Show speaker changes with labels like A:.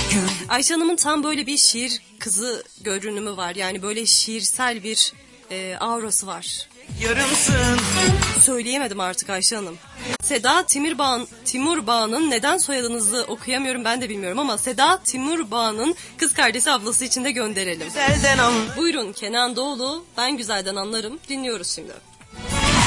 A: Ayşe Hanım'ın tam böyle bir şiir kızı görünümü var. Yani böyle şiirsel bir aurası var.
B: Yarımsın.
A: Söyleyemedim artık Ayşe Hanım. Seda Timurbağ'ın neden soyadınızı okuyamıyorum ben de bilmiyorum ama Seda Timurbağ'ın kız kardeşi ablası için de gönderelim. Buyurun Kenan Doğulu, ben güzelden anlarım. Dinliyoruz şimdi.